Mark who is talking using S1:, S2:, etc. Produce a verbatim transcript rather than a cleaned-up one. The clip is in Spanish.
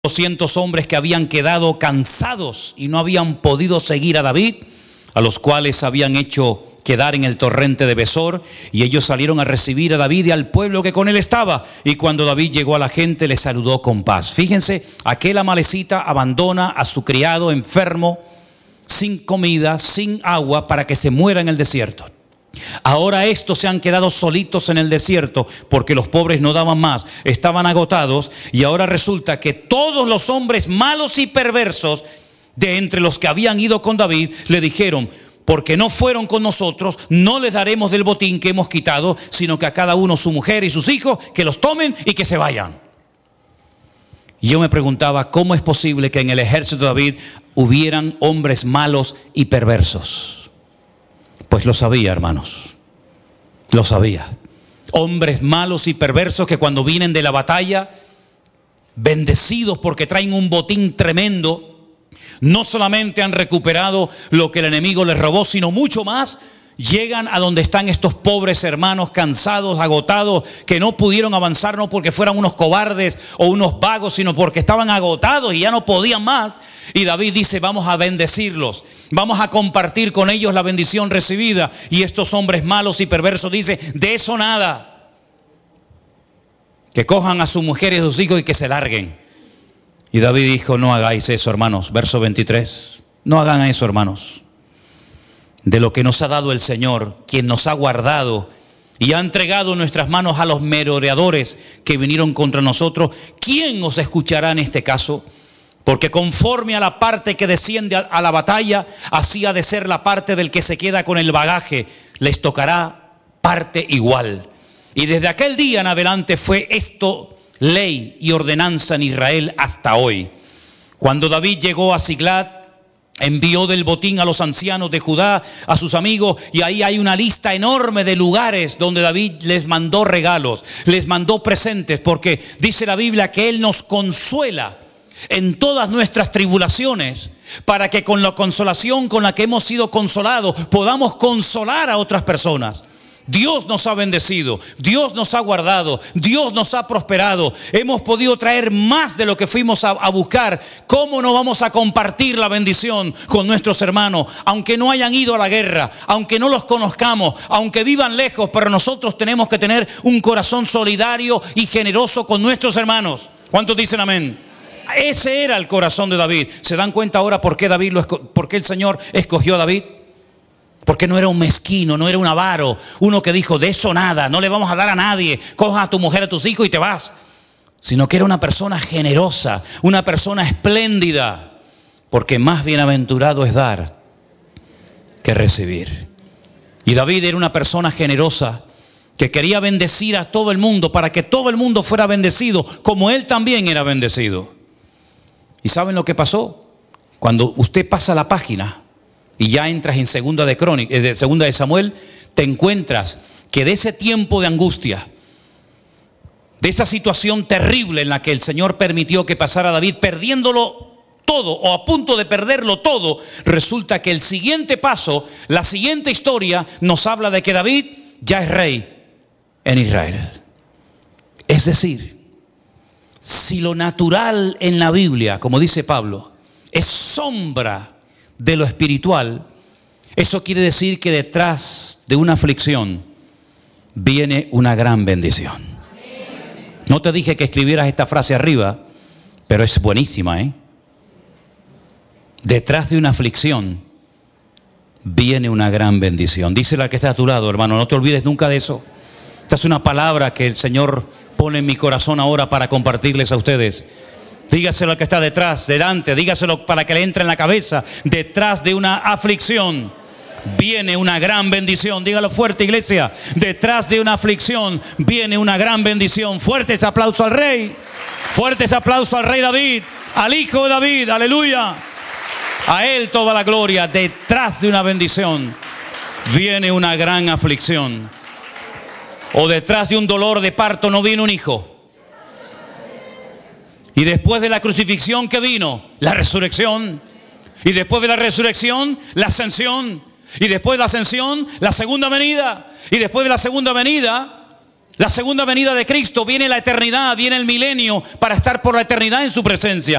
S1: doscientos hombres que habían quedado cansados y no habían podido seguir a David, a los cuales habían hecho quedar en el torrente de Besor, y ellos salieron a recibir a David y al pueblo que con él estaba. Y cuando David llegó a la gente, le saludó con paz. Fíjense, aquel amalecita abandona a su criado enfermo, sin comida, sin agua, para que se muera en el desierto. Ahora estos se han quedado solitos en el desierto porque los pobres no daban más, estaban agotados, y ahora resulta que todos los hombres malos y perversos de entre los que habían ido con David le dijeron: porque no fueron con nosotros, no les daremos del botín que hemos quitado, sino que a cada uno su mujer y sus hijos, que los tomen y que se vayan. Y yo me preguntaba, ¿cómo es posible que en el ejército de David hubieran hombres malos y perversos? Pues lo sabía, hermanos, lo sabía. Hombres malos y perversos que cuando vienen de la batalla, bendecidos porque traen un botín tremendo, no solamente han recuperado lo que el enemigo les robó, sino mucho más. Llegan a donde están estos pobres hermanos cansados, agotados, que no pudieron avanzar no porque fueran unos cobardes o unos vagos, sino porque estaban agotados y ya no podían más. Y David dice: vamos a bendecirlos, vamos a compartir con ellos la bendición recibida. Y estos hombres malos y perversos dicen: de eso nada, que cojan a su mujer y a sus hijos y que se larguen. Y David dijo: no hagáis eso, hermanos. Verso veintitrés, no hagan eso, hermanos. De lo que nos ha dado el Señor, quien nos ha guardado y ha entregado en nuestras manos a los merodeadores que vinieron contra nosotros, ¿quién os escuchará en este caso? Porque conforme a la parte que desciende a la batalla, así ha de ser la parte del que se queda con el bagaje, les tocará parte igual. Y desde aquel día en adelante fue esto ley y ordenanza en Israel hasta hoy. Cuando David llegó a Siglat, envió del botín a los ancianos de Judá, a sus amigos, y ahí hay una lista enorme de lugares donde David les mandó regalos, les mandó presentes, porque dice la Biblia que Él nos consuela en todas nuestras tribulaciones, para que con la consolación con la que hemos sido consolados podamos consolar a otras personas. Dios nos ha bendecido, Dios nos ha guardado, Dios nos ha prosperado. Hemos podido traer más de lo que fuimos a, a buscar. ¿Cómo no vamos a compartir la bendición con nuestros hermanos? Aunque no hayan ido a la guerra, aunque no los conozcamos, aunque vivan lejos, pero nosotros tenemos que tener un corazón solidario y generoso con nuestros hermanos. ¿Cuántos dicen amén? Ese era el corazón de David. ¿Se dan cuenta ahora por qué David lo esco- por qué el Señor escogió a David? Porque no era un mezquino, no era un avaro, uno que dijo: de eso nada, no le vamos a dar a nadie, coja a tu mujer, a tus hijos y te vas. Sino que era una persona generosa, una persona espléndida, porque más bienaventurado es dar que recibir. Y David era una persona generosa que quería bendecir a todo el mundo para que todo el mundo fuera bendecido, como él también era bendecido. ¿Y saben lo que pasó? Cuando usted pasa la página y ya entras en segunda de, Crónica, de segunda de Samuel, te encuentras que de ese tiempo de angustia, de esa situación terrible en la que el Señor permitió que pasara David, perdiéndolo todo o a punto de perderlo todo, resulta que el siguiente paso, la siguiente historia, nos habla de que David ya es rey en Israel. Es decir, si lo natural en la Biblia, como dice Pablo, es sombra de lo espiritual, eso quiere decir que detrás de una aflicción viene una gran bendición. No te dije que escribieras esta frase arriba, pero es buenísima, ¿eh? Detrás de una aflicción viene una gran bendición. Dísela que está a tu lado, hermano, no te olvides nunca de eso. Esta es una palabra que el Señor pone en mi corazón ahora para compartirles a ustedes. Dígaselo al que está detrás, delante, dígaselo para que le entre en la cabeza. Detrás de una aflicción viene una gran bendición. Dígalo fuerte, iglesia. Detrás de una aflicción viene una gran bendición. Fuerte ese aplauso al rey. Fuerte ese aplauso al rey David, al hijo de David. Aleluya. A él toda la gloria. Detrás de una bendición viene una gran aflicción. O detrás de un dolor de parto no viene un hijo. Y después de la crucifixión, ¿qué vino? La resurrección. Y después de la resurrección, la ascensión. Y después de la ascensión, la segunda venida. Y después de la segunda venida, La segunda venida de Cristo, viene la eternidad, viene el milenio para estar por la eternidad en su presencia.